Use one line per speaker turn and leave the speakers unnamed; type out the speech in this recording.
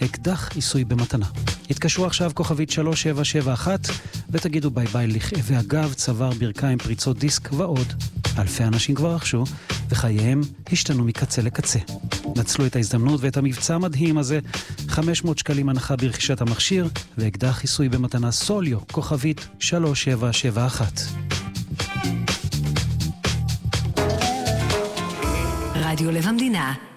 אקדח עיסוי במתנה. התקשרו עכשיו כוכבית 3771 ותגידו ביי ביי לכאבי הגב, צוואר, ברכיים, פריצות דיסק ועוד. אלפי אנשים כבר רכשו וחייהם השתנו מקצה לקצה. נצלו את ההזדמנות ואת המבצע המדהים הזה, 500 שקלים הנחה ברכישת המכשיר ואקדח עיסוי במתנה סוליו, כוכבית 3771.
רדיו לב המדינה